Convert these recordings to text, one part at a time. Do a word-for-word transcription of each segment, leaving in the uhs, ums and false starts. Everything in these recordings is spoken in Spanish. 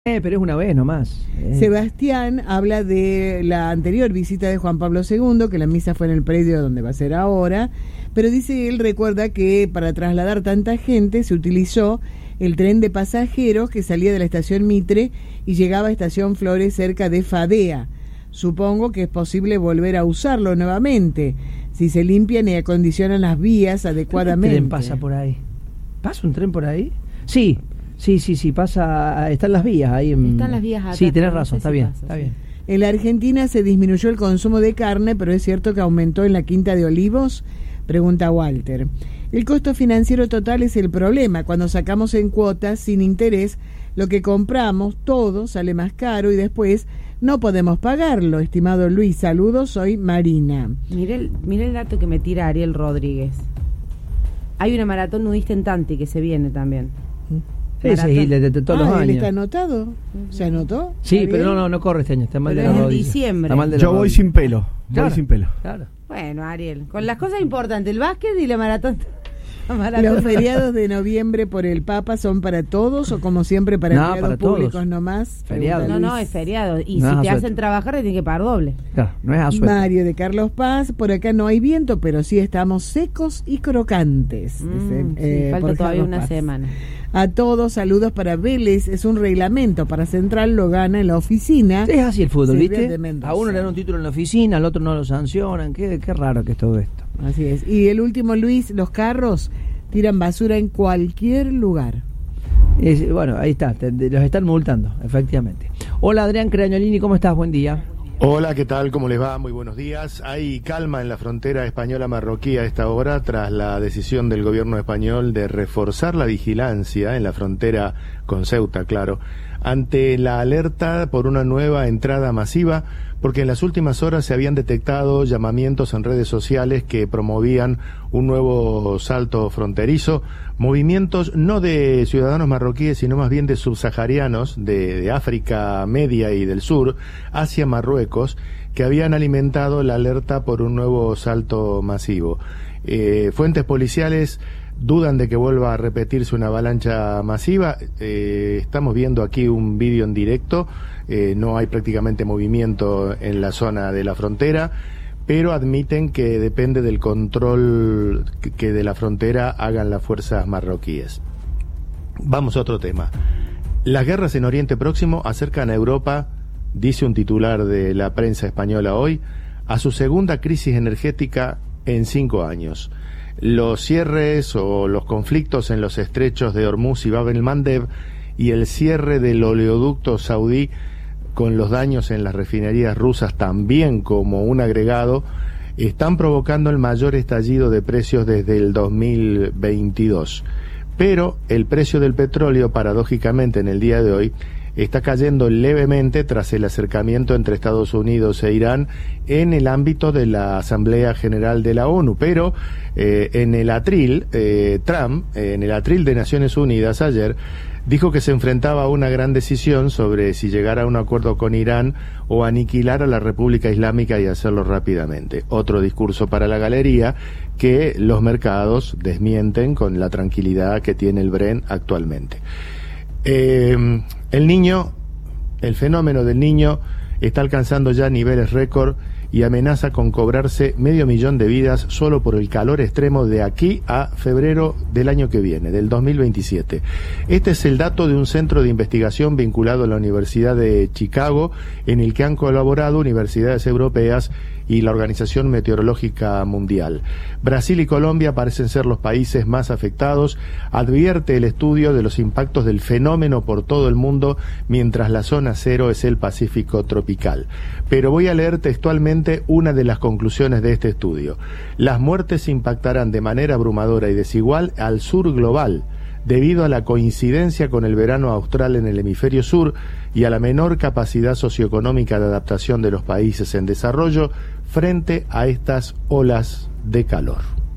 Eh, pero es una vez nomás. Eh. Sebastián habla de la anterior visita de Juan Pablo segundo, que la misa fue en el predio donde va a ser ahora, pero dice él, recuerda que para trasladar tanta gente se utilizó el tren de pasajeros que salía de la estación Mitre y llegaba a estación Flores cerca de Fadea. Supongo que es posible volver a usarlo nuevamente, si se limpian y acondicionan las vías adecuadamente. ¿Qué tren pasa por ahí? ¿Pasa un tren por ahí? Sí. Sí, sí, sí, pasa, están las vías ahí. En... Están las vías acá. Sí, tenés razón, no sé está si bien, pasa, está sí. bien. En la Argentina se disminuyó el consumo de carne, pero es cierto que aumentó en la Quinta de Olivos, pregunta Walter. El costo financiero total es el problema. Cuando sacamos en cuotas sin interés, lo que compramos, todo sale más caro y después no podemos pagarlo. Estimado Luis, saludos, soy Marina. Mire el, mire el dato que me tira Ariel Rodríguez. Hay una maratón nudista en Tanti que se viene también. Sí, sí, de, de, de todos ah, los ¿él años. ¿Está anotado? ¿Se anotó? Sí, pero no, no, no corre este año, está mal Pero de la es en rodilla. diciembre. Está mal de la Yo voy rodilla. sin pelo, Claro, voy sin pelo. Claro. Bueno, Ariel, con las cosas importantes, el básquet y la maratón. La maratón. ¿Los feriados de noviembre por el Papa son para todos o como siempre para No, empleados para todos. públicos nomás? Feriado. Pregunta No, no, Luis. es feriado. Y No, si te suelto. hacen trabajar, te tienen que pagar doble. Claro, no es asueto. Mario de Carlos Paz, por acá no hay viento, pero sí estamos secos y crocantes. Mm, dice, sí, eh, falta por todavía Carlos una Paz. semana. A todos, saludos para Vélez, es un reglamento, para Central lo gana en la oficina. Es así el fútbol, Silvia ¿viste? de Mendoza. A uno le dan un título en la oficina, al otro no lo sancionan. Qué, qué raro que es todo esto. Así es. Y el último, Luis, los carros tiran basura en cualquier lugar. Es, bueno, ahí está, te, te- los están multando, efectivamente. Hola Adrián Creañolini, ¿cómo estás? Buen día. Hola, ¿qué tal? ¿Cómo les va? Muy buenos días. Hay calma en la frontera española-marroquí a esta hora tras la decisión del gobierno español de reforzar la vigilancia en la frontera con Ceuta, claro, ante la alerta por una nueva entrada masiva, porque en las últimas horas se habían detectado llamamientos en redes sociales que promovían un nuevo salto fronterizo, movimientos no de ciudadanos marroquíes, sino más bien de subsaharianos de, de África Media y del Sur hacia Marruecos, que habían alimentado la alerta por un nuevo salto masivo. Eh, fuentes policiales dudan de que vuelva a repetirse una avalancha masiva. Eh, estamos viendo aquí un vídeo en directo, eh, no hay prácticamente movimiento en la zona de la frontera, pero admiten que depende del control que, que de la frontera hagan las fuerzas marroquíes. Vamos a otro tema. Las guerras en Oriente Próximo acercan a Europa, dice un titular de la prensa española hoy, a su segunda crisis energética en cinco años. Los cierres o los conflictos en los estrechos de Hormuz y Bab el-Mandeb y el cierre del oleoducto saudí con los daños en las refinerías rusas también como un agregado están provocando el mayor estallido de precios desde el dos mil veintidós. Pero el precio del petróleo, paradójicamente en el día de hoy, está cayendo levemente tras el acercamiento entre Estados Unidos e Irán en el ámbito de la Asamblea General de la ONU. Pero eh, en el atril, eh, Trump, eh, en el atril de Naciones Unidas ayer, dijo que se enfrentaba a una gran decisión sobre si llegar a un acuerdo con Irán o aniquilar a la República Islámica y hacerlo rápidamente. Otro discurso para la galería que los mercados desmienten con la tranquilidad que tiene el Bren actualmente. Eh, el niño, el fenómeno del niño está alcanzando ya niveles récord y amenaza con cobrarse medio millón de vidas solo por el calor extremo de aquí a febrero del año que viene, del dos mil veintisiete. Este es el dato de un centro de investigación vinculado a la Universidad de Chicago, en el que han colaborado universidades europeas y la Organización Meteorológica Mundial. Brasil y Colombia parecen ser los países más afectados. Advierte el estudio de los impactos del fenómeno por todo el mundo, mientras la zona cero es el Pacífico tropical. Pero voy a leer textualmente una de las conclusiones de este estudio. Las muertes impactarán de manera abrumadora y desigual al sur global, debido a la coincidencia con el verano austral en el hemisferio sur y a la menor capacidad socioeconómica de adaptación de los países en desarrollo frente a estas olas de calor.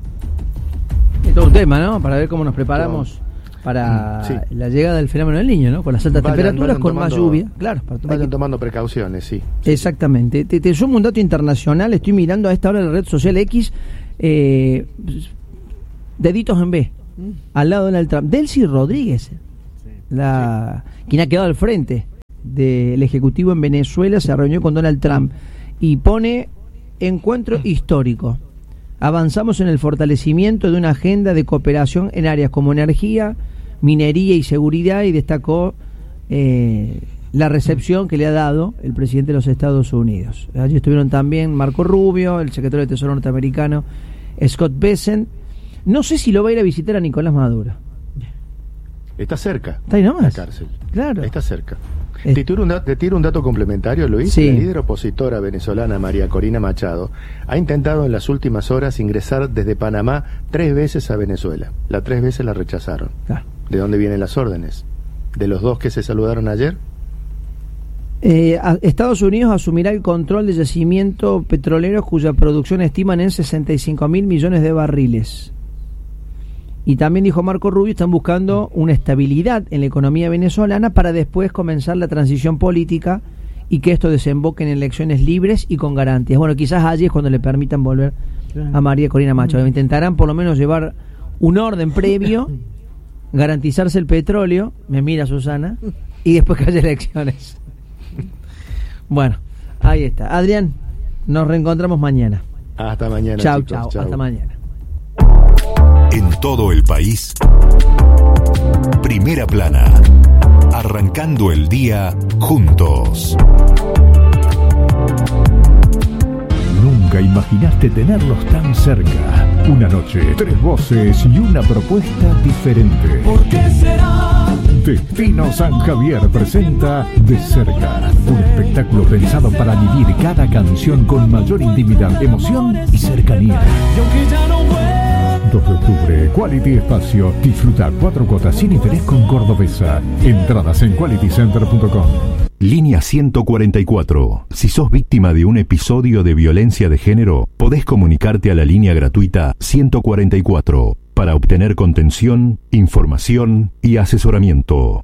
Es todo un tema, ¿no? Para ver cómo nos preparamos para Sí. la llegada del fenómeno del niño, ¿no? Con las altas Vayan- temperaturas, vayan con más tomando- lluvia. Claro, para tomar- Vayan tomando precauciones, sí. Exactamente. Te, te sumo un dato internacional. Estoy mirando a esta hora en la red social X. Eh, deditos en B. Al lado de Donald Trump. Delcy Rodríguez. La, quien ha quedado al frente del Ejecutivo en Venezuela se reunió con Donald Trump y pone encuentro histórico. Avanzamos en el fortalecimiento de una agenda de cooperación en áreas como energía, minería y seguridad, y destacó eh, la recepción que le ha dado el presidente de los Estados Unidos. Allí estuvieron también Marco Rubio, el secretario de Tesoro norteamericano Scott Bessent. No sé si lo va a ir a visitar a Nicolás Maduro. Está cerca. Está ahí nomás. La cárcel. Claro. Está cerca. Es... Te tiro un, da- te tiro un dato complementario, Luis. Sí. La líder opositora venezolana María Corina Machado ha intentado en las últimas horas ingresar desde Panamá tres veces a Venezuela. Las tres veces la rechazaron. Claro. ¿De dónde vienen las órdenes? ¿De los dos que se saludaron ayer? Eh, a, Estados Unidos asumirá el control de yacimientos petroleros cuya producción estiman en sesenta y cinco mil millones de barriles. Y también dijo Marco Rubio, están buscando una estabilidad en la economía venezolana para después comenzar la transición política y que esto desemboque en elecciones libres y con garantías. Bueno, quizás allí es cuando le permitan volver a María Corina Machado. Intentarán por lo menos llevar un orden previo, garantizarse el petróleo, me mira Susana, y después que haya elecciones. Bueno, ahí está. Adrián, nos reencontramos mañana. Hasta mañana. Chau, chicos. chau, Chau. hasta mañana. En todo el país, Primera Plana, arrancando el día juntos. Nunca imaginaste tenerlos tan cerca. Una noche, tres voces y una propuesta diferente. ¿Por qué será? Destino San Javier presenta De Cerca, un espectáculo pensado para vivir cada canción con mayor intimidad, emoción y cercanía. dos de octubre, Quality Espacio. Disfruta cuatro cuotas sin interés con Cordobesa. Entradas en quality center punto com. Línea ciento cuarenta y cuatro. Si sos víctima de un episodio de violencia de género, podés comunicarte a la línea gratuita ciento cuarenta y cuatro para obtener contención, información y asesoramiento.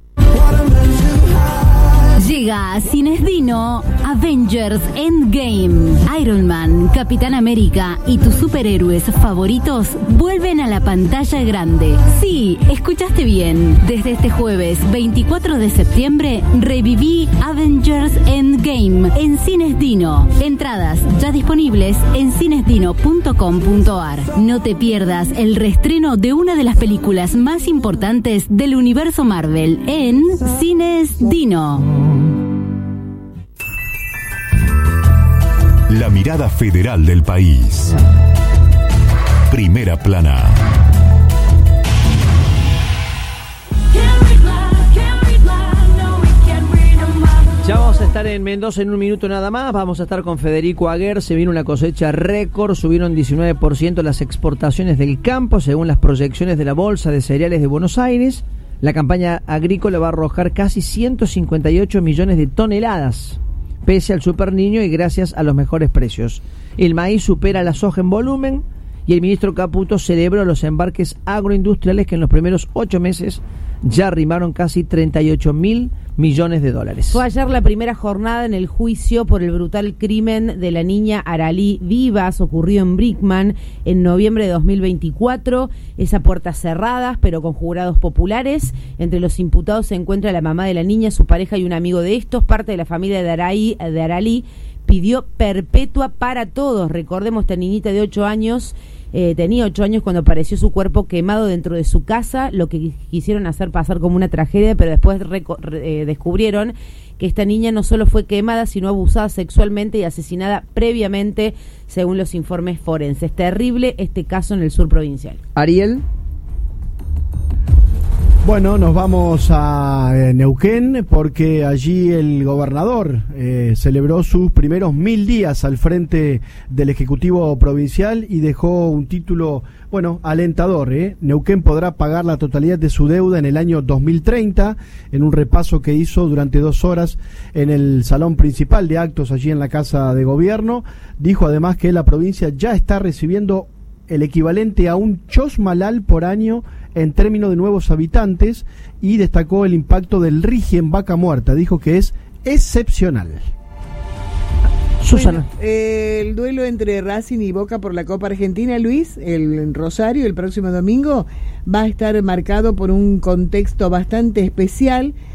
Llega a Cines Dino Avengers Endgame. Iron Man, Capitán América y tus superhéroes favoritos vuelven a la pantalla grande. Sí, escuchaste bien. Desde este jueves veinticuatro de septiembre reviví Avengers Endgame en Cines Dino. Entradas ya disponibles en cines dino punto com punto ar. No te pierdas el reestreno de una de las películas más importantes del universo Marvel en Cines Dino. La mirada federal del país. Primera Plana. Ya vamos a estar en Mendoza en un minuto nada más. Vamos a estar con Federico Aguer. Se viene una cosecha récord. Subieron diecinueve por ciento las exportaciones del campo según las proyecciones de la Bolsa de Cereales de Buenos Aires. La campaña agrícola va a arrojar casi ciento cincuenta y ocho millones de toneladas, pese al Super Niño y gracias a los mejores precios. El maíz supera la soja en volumen y el ministro Caputo celebró los embarques agroindustriales que en los primeros ocho meses ya arrimaron casi treinta y ocho mil millones de dólares. Fue ayer la primera jornada en el juicio por el brutal crimen de la niña Aralí Vivas, ocurrido en Brickman en noviembre de dos mil veinticuatro. Es a puertas cerradas, pero con jurados populares. Entre los imputados se encuentra la mamá de la niña, su pareja y un amigo de estos. Parte de la familia de Aralí, de Aralí pidió perpetua para todos. Recordemos, esta niñita de ocho años, eh, tenía ocho años cuando apareció su cuerpo quemado dentro de su casa, lo que quisieron hacer pasar como una tragedia, pero después reco- re- eh, descubrieron que esta niña no solo fue quemada, sino abusada sexualmente y asesinada previamente, según los informes forenses. Terrible este caso en el sur provincial. Ariel. Bueno, nos vamos a eh, Neuquén porque allí el gobernador eh, celebró sus primeros mil días al frente del Ejecutivo Provincial y dejó un título, bueno, alentador. ¿eh? Neuquén podrá pagar la totalidad de su deuda en el año dos mil treinta, en un repaso que hizo durante dos horas en el salón principal de actos allí en la Casa de Gobierno. Dijo además que la provincia ya está recibiendo el equivalente a un chosmalal por año en términos de nuevos habitantes y destacó el impacto del Rigi en Vaca Muerta. Dijo que es excepcional. Susana. Bueno, eh, el duelo entre Racing y Boca por la Copa Argentina, Luis, el en Rosario, el próximo domingo, va a estar marcado por un contexto bastante especial.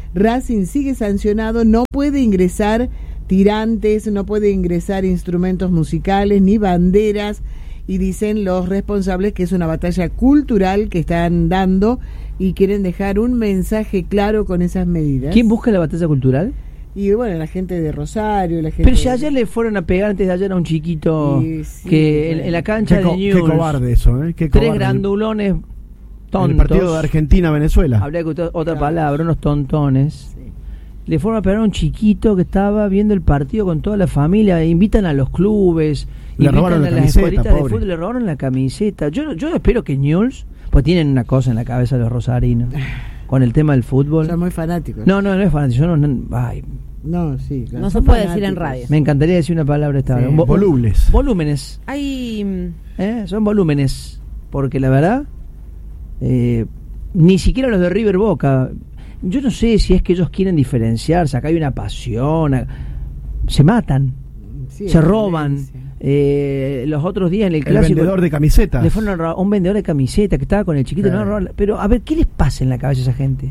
Racing sigue sancionado, no puede ingresar tirantes, no puede ingresar instrumentos musicales ni banderas, y dicen los responsables que es una batalla cultural que están dando y quieren dejar un mensaje claro con esas medidas. ¿Quién busca la batalla cultural? Y bueno, la gente de Rosario, la gente... Pero si ayer le fueron a pegar antes de ayer a un chiquito sí, sí, que bueno. en, en la cancha Qué de co- Newell's, qué cobarde eso, ¿eh? Qué tres cobarde. grandulones tontos. El partido de Argentina-Venezuela. Habría que usar otra Claro. palabra, unos tontones. Sí. Le fueron a pegar a un chiquito que estaba viendo el partido con toda la familia, invitan a los clubes, Le invitan robaron la a las camiseta, escuelitas de pobre. fútbol, le robaron la camiseta. Yo yo espero que Newell's, pues tienen una cosa en la cabeza los rosarinos, con el tema del fútbol. Son muy fanáticos. No, no, no es fanático, yo no, no- ay, No, sí. claro, No se son puede decir en fanáticos. radio. me encantaría decir una palabra esta Sí. hora. Un vo- Volubles. Volúmenes. Hay... mm, ¿eh? Son volúmenes, porque la verdad eh, ni siquiera los de River Boca, yo no sé si es que ellos quieren diferenciarse, acá hay una pasión, a- se matan, Sí, se es roban. violencia. Eh, los otros días en el El clásico vendedor de camisetas. le fueron a robar- un vendedor de camiseta que estaba con el chiquito, Claro. no, robar- pero a ver, ¿qué les pasa en la cabeza a esa gente?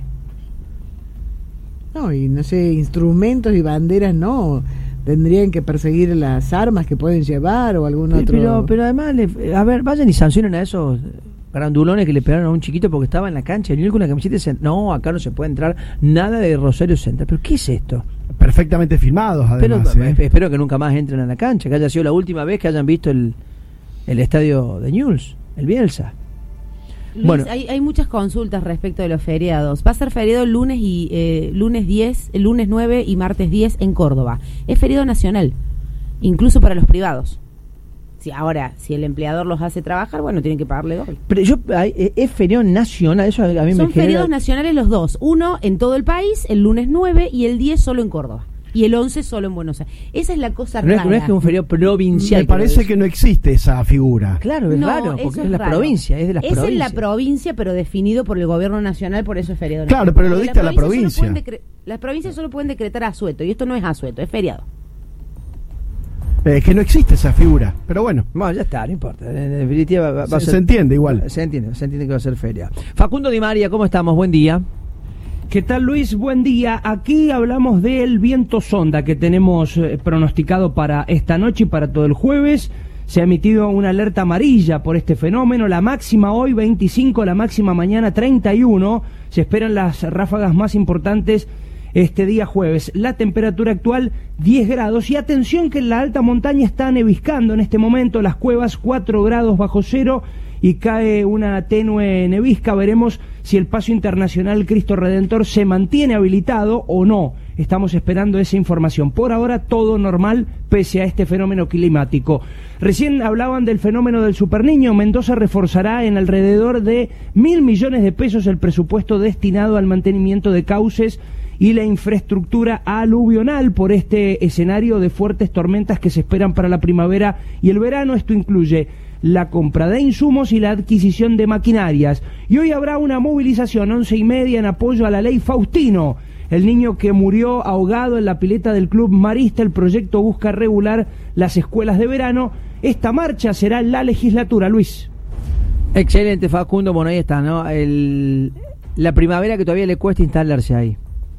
No, y no sé, instrumentos y banderas no. Tendrían que perseguir las armas que pueden llevar o algún Pero, otro. pero, pero además, le- a ver, vayan y sancionen a esos grandulones que le pegaron a un chiquito porque estaba en la cancha. Y con la camiseta y dicen, no, acá no se puede entrar nada de Rosario Central. ¿Pero qué es esto? Perfectamente filmados, además. pero ¿eh? eh, espero que nunca más entren a la cancha, que haya sido la última vez que hayan visto el, el estadio de Newell's, el Bielsa. Luis, Bueno. hay, hay muchas consultas respecto de los feriados. Va a ser feriado el lunes y eh, lunes diez, el lunes nueve y martes diez en Córdoba. Es feriado nacional, incluso para los privados. Si ahora, si el empleador los hace trabajar, bueno, tienen que pagarle doble. Pero yo, hay- eh, es feriado nacional, eso a mí me Son genera... feriados nacionales los dos. Uno en todo el país, el lunes nueve, y el diez solo en Córdoba. Y el once solo en Buenos Aires. Esa es la cosa No es, rara. no es que un feriado provincial. Me parece quiero que no existe esa figura. decir. Claro, es No, raro, eso porque es, es la raro. provincia, es de las Es en provincias. la provincia, pero definido por el gobierno nacional, por eso es feriado Claro, nacional. pero lo Porque dicta la provincia solo provincia. pueden decre- Las provincias solo pueden decretar asueto, y esto no es asueto, es feriado. Es que no existe esa figura. Pero bueno, Bueno, ya está, no importa. En definitiva va, va a se, ser... se entiende igual. Se entiende, se entiende que va a ser feria. Facundo Di María, ¿cómo estamos? Buen día. ¿Qué tal, Luis? Buen día. Aquí hablamos del viento sonda que tenemos eh, pronosticado para esta noche y para todo el jueves. Se ha emitido una alerta amarilla por este fenómeno. La máxima hoy veinticinco, la máxima mañana treinta y uno. Se esperan las ráfagas más importantes este día jueves. La temperatura actual diez grados. Y atención que en la alta montaña está neviscando en este momento. Las Cuevas cuatro grados bajo cero y cae una tenue nevisca. Veremos si el paso internacional Cristo Redentor se mantiene habilitado o no. Estamos esperando esa información. Por ahora todo normal pese a este fenómeno climático. Recién hablaban del fenómeno del superniño. Mendoza reforzará en alrededor de mil millones de pesos el presupuesto destinado al mantenimiento de cauces y la infraestructura aluvional por este escenario de fuertes tormentas que se esperan para la primavera y el verano. Esto incluye la compra de insumos y la adquisición de maquinarias. Y hoy habrá una movilización once y media en apoyo a la ley Faustino, el niño que murió ahogado en la pileta del Club Marista. El proyecto busca regular las escuelas de verano. Esta marcha será en la legislatura, Luis. Excelente, Facundo. Bueno, ahí está, ¿no? El, la primavera que todavía le cuesta instalarse ahí.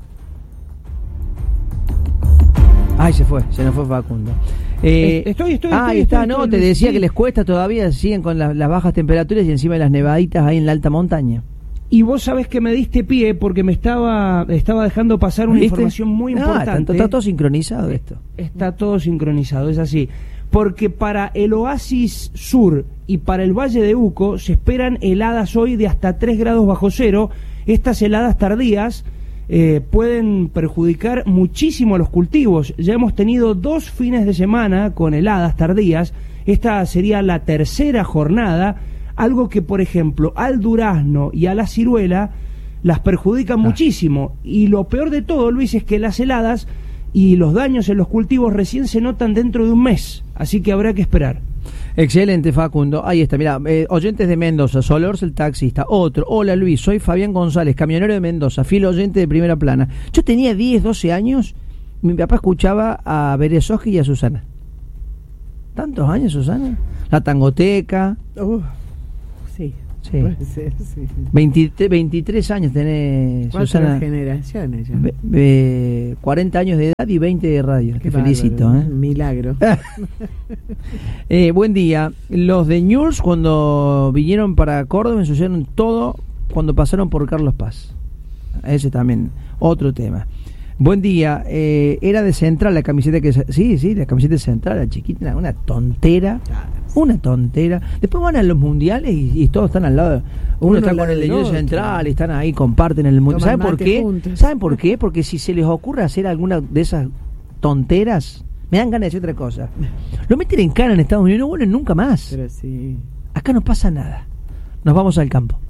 Ay, se fue, se nos fue Facundo. Eh, Estoy, estoy, ah, ahí estoy, está, estoy, no, estoy, te Luis, decía sí. que les cuesta todavía, siguen con la- las bajas temperaturas y encima de las nevaditas ahí en la alta montaña. Y vos sabés que me diste pie porque me estaba, estaba dejando pasar una ¿Viste? información muy Ah, importante. está, está todo sincronizado esto. Está todo sincronizado, es así. Porque para el Oasis Sur y para el Valle de Uco se esperan heladas hoy de hasta tres grados bajo cero. Estas heladas tardías eh, pueden perjudicar muchísimo a los cultivos. Ya hemos tenido dos fines de semana con heladas tardías. Esta sería la tercera jornada, algo que, por ejemplo, al durazno y a la ciruela las perjudican muchísimo. Y lo peor de todo, Luis, es que las heladas y los daños en los cultivos recién se notan dentro de un mes, así que habrá que esperar. Excelente, Facundo. Ahí está, mira, eh, oyentes de Mendoza, Solors el taxista, otro. Hola Luis, soy Fabián González, camionero de Mendoza, fiel oyente de Primera Plana. Yo tenía diez, doce años, mi papá escuchaba a Berezovsky y a Susana. ¿Tantos años, Susana? La Tangoteca. Uh, sí. Sí. Puede ser, sí. veintitrés, veintitrés años tenés, Cuatro Susana. generaciones ya. Be- be- cuarenta años de edad y veinte de radio. Qué Te bárbaro, felicito. ¿eh? Un milagro. Eh, buen día. Los de News, cuando vinieron para Córdoba, ensuciaron todo cuando pasaron por Carlos Paz. Ese también, otro tema. Buen día. Eh, era de Central la camiseta que... Sí, sí, la camiseta de Central, la chiquita, una tontera. Una tontera. Después van a los mundiales y, y todos están al lado. Uno, Uno está al con lado el de del News otro. Central y están ahí, comparten el mundial. Toman ¿Saben por mate qué? juntos. ¿Saben por qué? Porque si se les ocurre hacer alguna de esas tonteras, me dan ganas de decir otra cosa. Lo meten en cara en Estados Unidos y no vuelven nunca más. Pero sí. Acá no pasa nada. Nos vamos al campo.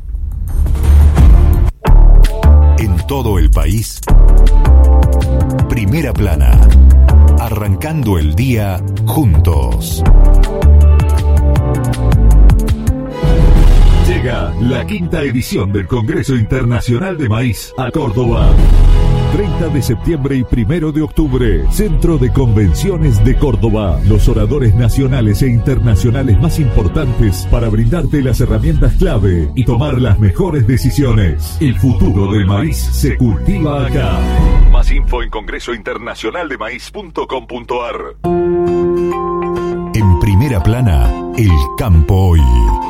En todo el país, Primera Plana, arrancando el día juntos. Llega la quinta edición del Congreso Internacional de Maíz a Córdoba. treinta de septiembre y primero de octubre, Centro de Convenciones de Córdoba. Los oradores nacionales e internacionales más importantes para brindarte las herramientas clave y tomar las mejores decisiones. El futuro del maíz se cultiva acá. Más info en congreso internacional de maíz punto com punto a r. En Primera Plana, el campo hoy.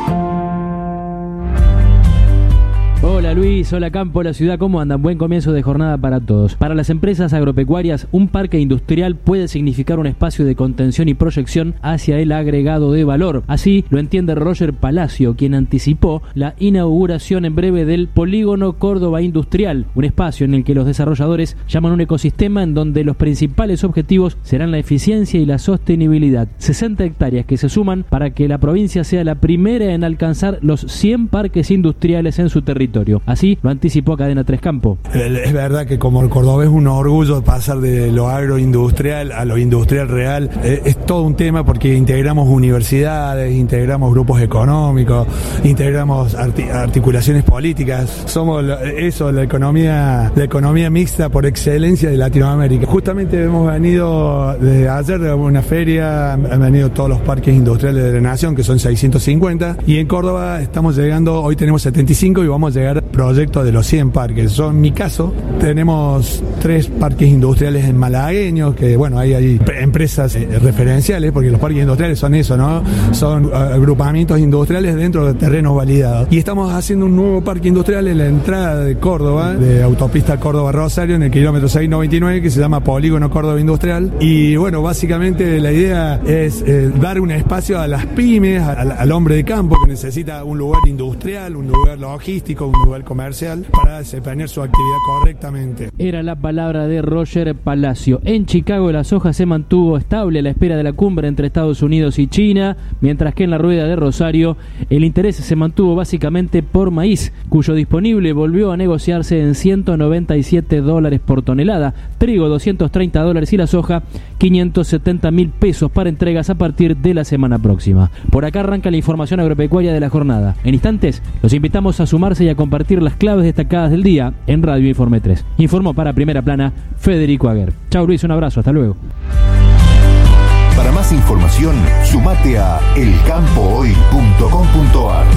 Hola Luis, hola Campo, la ciudad, ¿cómo andan? Buen comienzo de jornada para todos. Para las empresas agropecuarias, un parque industrial puede significar un espacio de contención y proyección hacia el agregado de valor. Así lo entiende Roger Palacio, quien anticipó la inauguración en breve del Polígono Córdoba Industrial, un espacio en el que los desarrolladores llaman un ecosistema en donde los principales objetivos serán la eficiencia y la sostenibilidad. sesenta hectáreas que se suman para que la provincia sea la primera en alcanzar los cien parques industriales en su territorio. Así lo anticipó Cadena Tres Campo. Es verdad que como el cordobés es un orgullo pasar de lo agroindustrial a lo industrial real. Es todo un tema porque integramos universidades, integramos grupos económicos, integramos arti- articulaciones políticas. Somos eso, la economía, la economía mixta por excelencia de Latinoamérica. Justamente hemos venido desde ayer de una feria, han venido todos los parques industriales de la nación, que son seiscientos cincuenta, y en Córdoba estamos llegando, hoy tenemos setenta y cinco y vamos a llegar proyecto de los cien parques. Yo, en mi caso, tenemos tres parques industriales en malagueños, que bueno, ahí hay empresas eh, referenciales, porque los parques industriales son eso, ¿no? Son uh, agrupamientos industriales dentro de terrenos validados. Y estamos haciendo un nuevo parque industrial en la entrada de Córdoba, de autopista Córdoba-Rosario, en el kilómetro seiscientos noventa y nueve, que se llama Polígono Córdoba Industrial. Y bueno, básicamente la idea es eh, dar un espacio a las pymes, al, al hombre de campo que necesita un lugar industrial, un lugar logístico, un lugar comercial para desempeñar su actividad correctamente. Era la palabra de Roger Palacio. En Chicago la soja se mantuvo estable a la espera de la cumbre entre Estados Unidos y China, mientras que en la rueda de Rosario el interés se mantuvo básicamente por maíz, cuyo disponible volvió a negociarse en ciento noventa y siete dólares por tonelada, trigo doscientos treinta dólares y la soja quinientos setenta mil pesos para entregas a partir de la semana próxima. Por acá arranca la información agropecuaria de la jornada. En instantes los invitamos a sumarse y a compartir las claves destacadas del día en Radio Informe tres. Informó para Primera Plana Federico Aguer. Chau Luis, un abrazo, hasta luego. Para más información, sumate a el campo hoy punto com punto a r.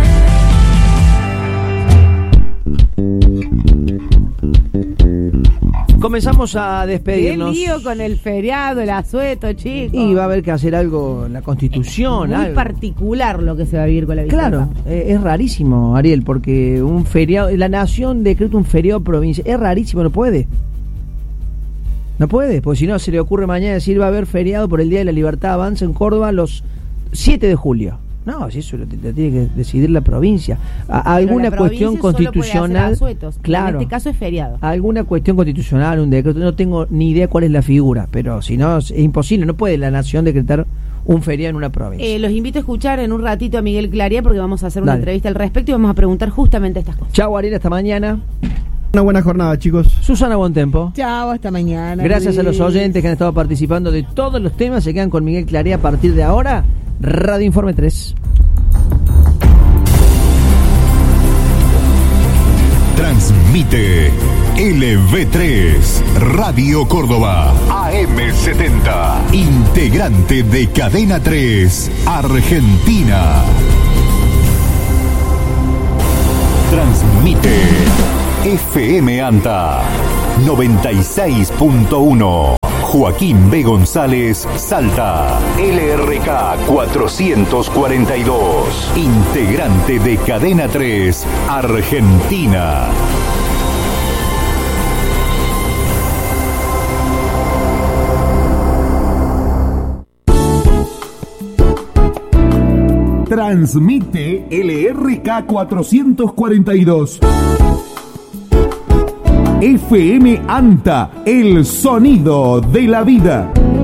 Comenzamos a despedirnos. Qué lío con el feriado, el asueto, chicos. Y va a haber que hacer algo en la Constitución. Muy algo. particular lo que se va a vivir con la visita. Claro, eh, es rarísimo, Ariel, porque un feriado, la nación decreta un feriado provincial. Es rarísimo, no puede. No puede, porque si no se le ocurre mañana decir va a haber feriado por el Día de la Libertad Avanza en Córdoba los siete de julio. No, si eso lo, lo tiene que decidir la provincia. A, alguna la cuestión provincia solo constitucional. puede hacer asuetos. Claro. En este caso es feriado. Alguna cuestión constitucional, un decreto. No tengo ni idea cuál es la figura, pero si no, es imposible. No puede la nación decretar un feriado en una provincia. Eh, los invito a escuchar en un ratito a Miguel Claría porque vamos a hacer una Dale. entrevista al respecto y vamos a preguntar justamente estas cosas. Chau, Ariel, hasta mañana. Una buena jornada, chicos. Susana Bontempo. Chao, hasta mañana. Gracias Luis. a los oyentes que han estado participando de todos los temas. Se quedan con Miguel Clarea a partir de ahora. Radio Informe tres. Transmite L V tres, Radio Córdoba, A M setenta, integrante de Cadena tres, Argentina. Transmite F M Anta noventa y seis punto uno. Joaquín B. González, Salta. L R K cuatrocientos cuarenta y dos. Integrante de Cadena tres, Argentina. Transmite L R K cuatrocientos cuarenta y dos. F M Anta, el sonido de la vida.